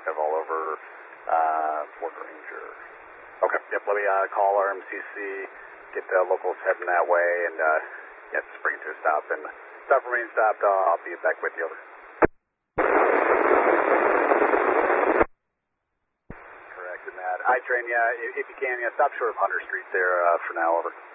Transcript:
active all over Fort Granger. Okay, yep, let me call RMCC, get the locals heading that way, and just bring it to a stop. And stop remaining stopped, I'll be back with you, over. Correct in that. I-train, if you can, stop short of Hunter Street there for now, over.